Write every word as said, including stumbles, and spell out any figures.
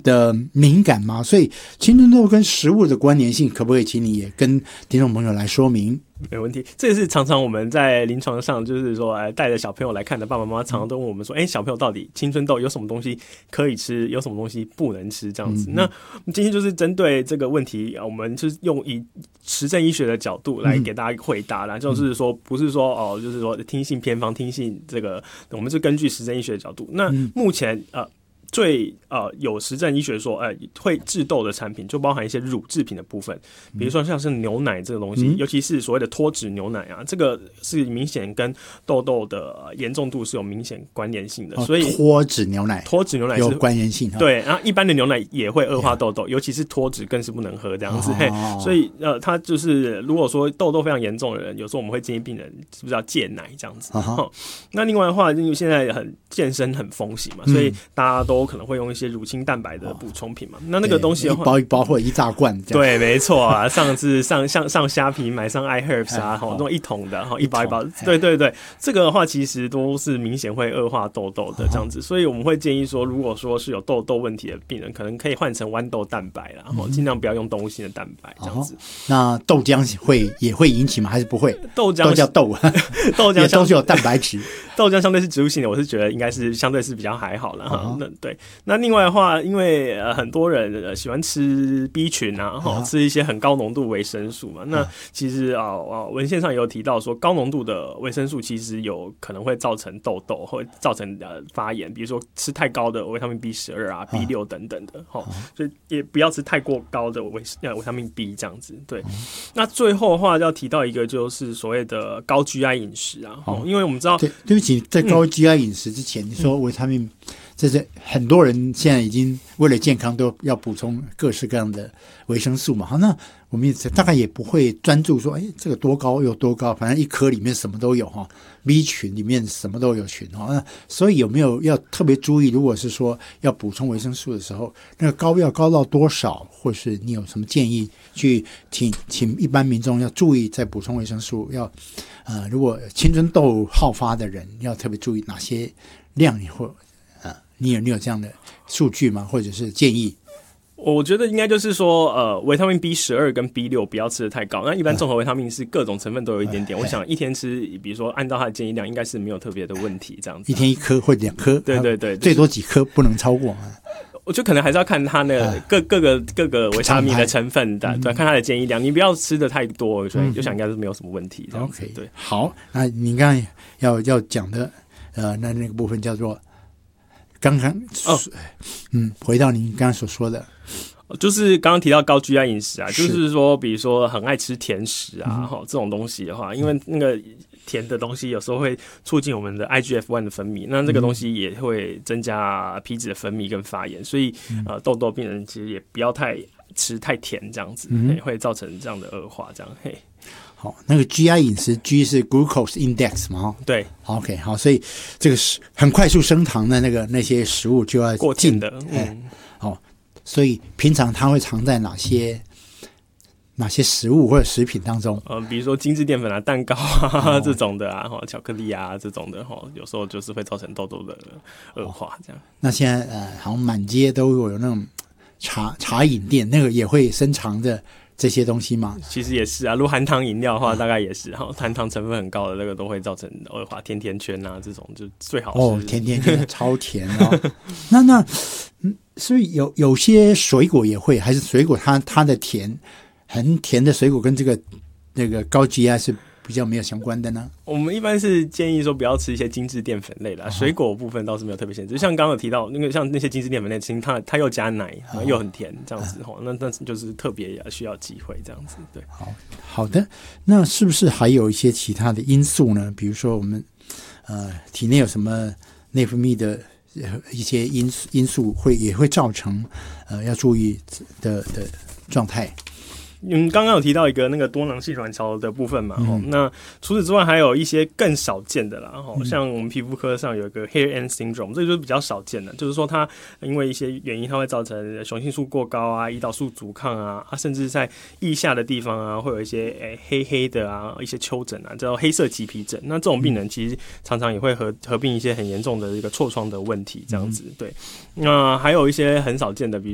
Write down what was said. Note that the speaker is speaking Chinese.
的敏感吗？所以青春痘跟食物的关联性，可不可以请你也跟听众朋友来说明？ 没问题，这也是常常我们在临床上，就是说，哎，带着小朋友来看的爸爸妈妈，常常都问我们说，哎，小朋友到底青春痘有什么东西可以吃，有什么东西不能吃，这样子。嗯、那今天就是针对这个问题，我们就是用以实证医学的角度来给大家回答啦，嗯、就是说，不是说哦，就是说听信偏方，听信这个，我们是根据实证医学的角度。那目前呃。最呃有实证医学说，呃会致痘的产品就包含一些乳制品的部分，比如说像是牛奶这个东西，嗯、尤其是所谓的脱脂牛奶啊，这个是明显跟痘痘的严重度是有明显关联性的。 哦、 所以脱脂牛奶， 脱脂牛奶是有关联性。 对，然后一般的牛奶也会恶化痘痘，尤其是脱脂更是不能喝这样子。哦、所以呃，它就是如果说痘痘非常严重的人，有时候我们会建议病人是不是要戒奶这样子。哦、那另外的话，因为现在很健身很风行嘛，所以大家都可能会用一些乳清蛋白的补充品嘛，那那个东西的话， 一包一包或者一大罐这样。 对，没错啊。上次上上上虾皮买上 iHerbs 啊，吼、哦，那种一桶的，吼，一包一包，对对对，这个的话其实都是明显会恶化痘痘的这样子，所以我们会建议说，如果说是有痘痘问题的病人，可能可以换成豌豆蛋白啦，吼、嗯，尽量不要用动物性的蛋白这样子。哦、 那豆浆会也会引起吗？还是不会？豆浆都叫豆， 豆浆也都是有蛋白质。 豆浆相对是植物性的，我是觉得应该是相对是比较还好了哈。哦、那对，那另外的话，因为、呃、很多人、呃、喜欢吃 B 群啊，哈、哦，吃一些很高浓度维生素嘛。那其实啊、哦、文献上也有提到说，高浓度的维生素其实有可能会造成痘痘，会造成呃发炎，比如说吃太高的维他命 B 十二 啊、B 六 等等的，哈、哦，所以也不要吃太过高的维呃维他命 B 这样子。对，那最后的话要提到一个就是所谓的高 G I 饮食啊，哦、因为我们知道， 对，对不起，在高 G I 饮食之前，嗯、你说维他命。这是很多人现在已经为了健康都要补充各式各样的维生素嘛。好，那我们大概也不会专注说，哎，这个多高有多高，反正一颗里面什么都有哈 ，B 群里面什么都有群哈。那所以有没有要特别注意？如果是说要补充维生素的时候，那个高要高到多少，或是你有什么建议去请请一般民众要注意在补充维生素要呃，如果青春痘好发的人要特别注意哪些量或。你有你有这样的数据吗？或者是建议？ 我觉得应该就是说，呃，维他命 B 十二 跟 B 六 不要吃的太高。那一般综合维他命是各种成分都有一点点。我想一天吃，比如说按照他的建议量，应该是没有特别的问题。这样子， 一天一颗或两颗， 对对 对, 对， 最多几颗不能超过啊。 我觉得可能还是要看它的各各个各个维他命的成分的，对，看它的建议量。你不要吃的太多，所以就想应该是没有什么问题。这样子 OK， 对， 好，那你刚才要要讲的，呃，那那个部分叫做。刚刚哦，嗯，回到您刚刚所说的， 就是刚刚提到高 G I 饮食啊，是就是说，比如说很爱吃甜食啊，哈、嗯，这种东西的话，因为那个甜的东西有时候会促进我们的 I G F 一 的分泌，那这个东西也会增加皮脂的分泌跟发炎，所以、嗯、呃，痘痘病人其实也不要太吃太甜，这样子、嗯、会造成这样的恶化，这样嘿。 好，那个 G I 饮食 G 是 glucose index 嘛？ 对 ，OK， 好，所以这个是很快速升糖的那个那些食物就要过甜的， 嗯，好，所以平常它会藏在哪些哪些食物或者食品当中？ 呃，比如说精致淀粉啊、蛋糕啊、哦、这种的啊，巧克力啊这种的哈，有时候就是会造成痘痘的恶化这样。 那现在呃，好像满街都有那种茶茶饮店，那个也会深藏的。这些东西吗？ 其实也是啊，如果含糖饮料的话，大概也是哈，含糖成分很高的那个都会造成恶化，甜甜圈啊这种就最好是哦，甜甜圈超甜哦。那那嗯，所以有有些水果也会，还是水果它它的甜很甜的水果跟这个那个高 G I 是比较没有相关的呢？ 我们一般是建议说不要吃一些精致淀粉类的、啊，水果部分倒是没有特别限制。像刚刚有提到那个像那些精致淀粉类，其实它它又加奶，又很甜，这样子吼、哦，那那就是特别需要忌讳这样子。对， 好好的，那是不是还有一些其他的因素呢？比如说我们呃体内有什么内分泌的一些因素因素会也会造成呃要注意的的状态。 嗯，刚刚有提到一个那个多囊性卵巢的部分嘛，嗯、那除此之外还有一些更少见的啦，嗯、像我们皮肤科上有一个 hair end syndrome， 这就是比较少见的，就是说它因为一些原因，它会造成雄性素过高啊、胰岛素阻抗啊，啊甚至在腋下的地方啊，会有一些、欸、黑黑的啊、一些丘疹啊，叫黑色棘皮疹。那这种病人其实常常也会合合并一些很严重的一个痤疮的问题，这样子。对，那还有一些很少见的，比如